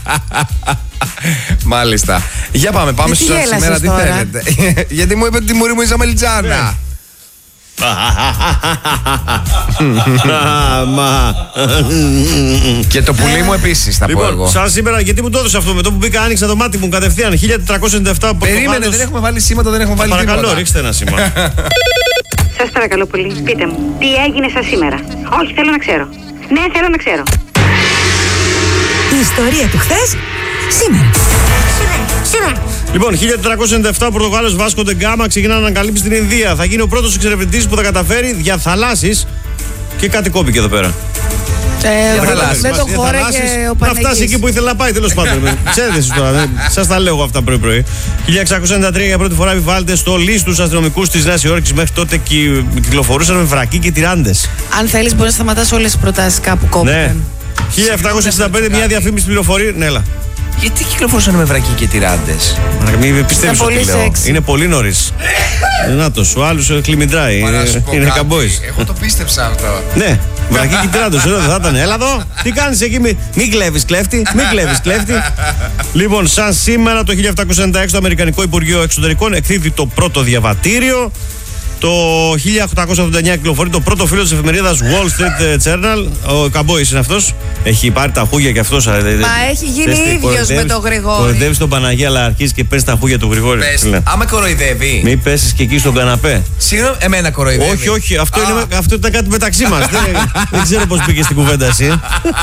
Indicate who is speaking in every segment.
Speaker 1: Μάλιστα. Για πάμε στο σήμερα τι θέλετε. Γιατί μου είπε ότι τη μουρή μου είσαι μελιτζάνα. Και το πουλί μου επίσης θα πω εγώ.
Speaker 2: Σαν σήμερα, γιατί μου το έδωσε αυτό? Με το που μπήκα άνοιξα το μάτι μου κατευθείαν. 1497.
Speaker 1: Περίμενε, δεν έχουμε βάλει σήματα, δεν έχουμε βάλει τίποτα.
Speaker 2: Παρακαλώ, ρίξτε ένα σήμα.
Speaker 3: Σας παρακαλώ πολύ, πείτε μου, τι έγινε σας σήμερα? Όχι, θέλω να ξέρω. Ναι, θέλω να ξέρω.
Speaker 4: Η ιστορία του χθες, σήμερα.
Speaker 2: Λοιπόν, 1497 ο Πορτογάλος Βάσκο ντε Γκάμα ξεκινά να ανακαλύψει την Ινδία. Θα γίνει ο πρώτος εξερευνητής που θα καταφέρει διαθαλάσσεις. Και κάτι κόπηκε εδώ πέρα.
Speaker 4: Δεν το χώραγε ο Παναγής.
Speaker 2: Να φτάσει εκεί που ήθελε να πάει, τέλος πάντων. Ξέρετε εσείς τώρα, σας τα λέω αυτά πρωί-πρωί. 1693 για πρώτη φορά επιβάλλεται στο λύση τους αστυνομικούς της Νέας Υόρκης. Μέχρι τότε κυκλοφορούσαν με βρακί και τυράντες.
Speaker 4: Αν θέλεις, μπορεί να σταματάς όλες τις προτάσεις κάπου κόπηκαν.
Speaker 2: Ναι. 1765 μια διαφήμιση πληροφορεί. Ναι, έλα.
Speaker 1: Γιατί κυκλοφορούσαν με βρακί και τυράντες?
Speaker 2: Μην πιστεύεις ότι λέω. Είναι πολύ νωρίς. Νάτος, ο άλλος κλιμιντράει. Είναι καμπόης.
Speaker 1: Εγώ το πίστεψα αυτό.
Speaker 2: Ναι, βρακί και τυράντος. Εδώ δεν θα ήταν. Έλα εδώ. Τι κάνεις εκεί? Μην κλέβεις κλέφτη. Λοιπόν, σαν σήμερα το 1796 το Αμερικανικό Υπουργείο Εξωτερικών εκδίδει το πρώτο διαβατήριο. Το 1889 κυκλοφορεί το πρώτο φύλλο της εφημερίδας Wall Street Journal. Ο Καμπόης είναι αυτός. Έχει πάρει τα χούγια και αυτός.
Speaker 4: Μα έχει γίνει ίδιος με τον Γρηγόρη.
Speaker 2: Κοροϊδεύεις τον Παναγία, αλλά αρχίζεις και παίρνεις τα χούγια του Γρηγόρη.
Speaker 1: Άμα κοροϊδεύει.
Speaker 2: Μην πέσεις και εκεί στον καναπέ.
Speaker 1: Συγγνώμη, εμένα κοροϊδεύει.
Speaker 2: Όχι, αυτό ήταν κάτι μεταξύ μας. Δεν ξέρω πώς πήγε στην κουβέντα εσύ.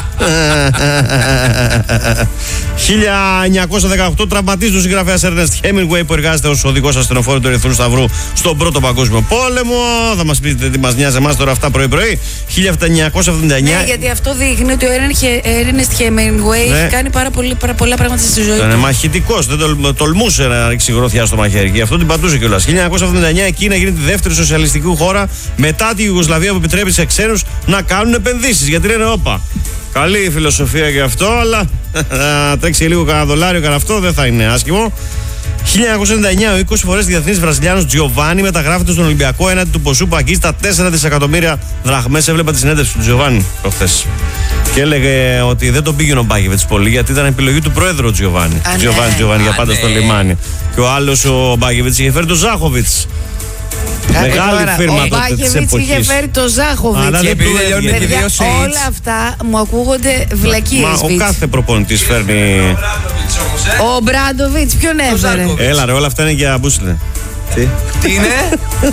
Speaker 2: 1918 τραυματίζει ο συγγραφέας Ernest Hemingway που εργάζεται ως οδηγός ασθενοφόρου του Ερυθρού Σταυρού στον Πρώτο Παγκόσμιο Πόλεμο. Θα μας πείτε τι μας νοιάζει εμάς τώρα αυτά πρωί-πρωί. 1979.
Speaker 4: Ναι, γιατί αυτό δείχνει ότι ο Ernest Hemingway έχει κάνει πάρα πολλά πράγματα στη ζωή του.
Speaker 2: Ήταν μαχητικός, δεν τολμούσε να ρίξει γροθιά στο μαχαίρι. Γι' αυτό την πατούσε κιόλας. 1979 η Κίνα γίνεται τη δεύτερη σοσιαλιστική χώρα μετά τη Ιουγκοσλαβία που επιτρέπει σε ξένους να κάνουν επενδύσεις. Γιατί λένε, όπα. Καλή φιλοσοφία και αυτό, αλλά τρέξει λίγο κανένα δολάριο, κανένα αυτό, δεν θα είναι άσχημο. 1999 ο 20 φορές διεθνής Βραζιλιάνος Τζιοβάνι μεταγράφεται στον Ολυμπιακό έναντι του ποσού που αγγίζει τα 4 δισεκατομμύρια δραχμές. Έβλεπα τη συνέντευξη του Τζιοβάνι προχθές. Και έλεγε ότι δεν τον πήγαινε ο Μπάκεβιτς πολύ, γιατί ήταν επιλογή του πρόεδρου Τζιοβάνι. Τζιοβάνι για πάντα στο λιμάνι. Και ο άλλος ο Μπάκεβιτς είχε φέρει τον Ζάχοβιτς. Μεγάλη φίρμα τότε της εποχής. Ο
Speaker 4: Μπάκεβιτς είχε φέρει τον Ζάχοβιτς. Όλα αυτά μου ακούγονται βλακίες.
Speaker 2: Ο κάθε προπονητής φέρνει.
Speaker 4: Ο Μπράντοβιτς ποιον έφερε?
Speaker 2: Έλα ρε, όλα αυτά είναι για μπούσλε.
Speaker 1: Τι είναι?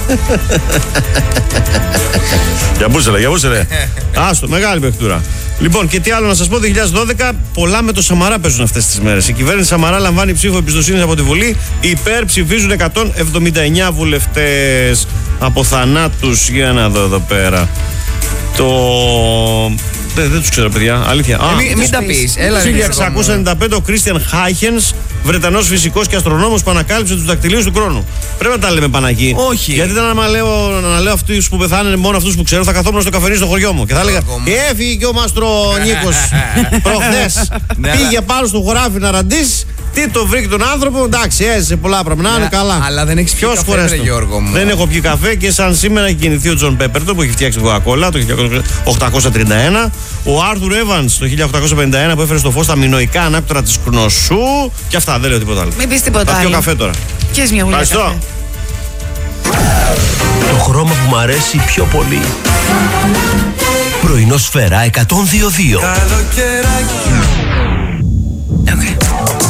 Speaker 2: Για μπούσλε. Άστο, μεγάλη παιχτούρα. Λοιπόν, και τι άλλο να σας πω, 2012 πολλά με το Σαμαρά παίζουν αυτές τις μέρες. Η κυβέρνηση Σαμαρά λαμβάνει ψήφο εμπιστοσύνης από τη Βουλή. Υπέρ ψηφίζουν 179 βουλευτές από θανάτους. Για να δω εδώ πέρα. Δεν τους ξέρω, παιδιά. Αλήθεια.
Speaker 1: Μην τα πεις.
Speaker 2: 1695 ο Κρίστιαν Χάιχενς, Βρετανός φυσικός και αστρονόμος που ανακάλυψε τους δακτυλίους του χρόνου. Πρέπει να τα λέμε Παναγί.
Speaker 1: Όχι.
Speaker 2: Γιατί ήταν να λέω αυτούς που πεθάνουν, μόνο αυτούς που ξέρω, θα καθόμουν στο καφενείο στο χωριό μου. Και θα έλεγα έφυγε και ο Μάστρο Νίκος προχθές. Πήγε πάνω στο χωράφι να ραντίσει. Τι το βρήκε τον άνθρωπο, εντάξει, έζησε πολλά πράγματα. Να είναι καλά.
Speaker 1: Αλλά δεν έχεις πιει καφέ, Γιώργο μου.
Speaker 2: Δεν έχω πιει καφέ και σαν σήμερα έχει γεννηθεί ο Τζον Πέπερτον που έχει φτιάξει την Coca-Cola το 1831. Ο Άρθουρ Εύανς το 1851 που έφερε στο φως τα μινοϊκά ανάκτορα της Κνωσού. Και αυτά, δεν λέω τίποτα άλλο.
Speaker 4: Μην πεις τίποτα άλλο.
Speaker 2: Θα πιω καφέ τώρα.
Speaker 4: Πιες μια γουλιά καφέ.
Speaker 5: Το χρώμα που μου αρέσει πιο πολύ. Πρωινό Σφαίρα 102.2.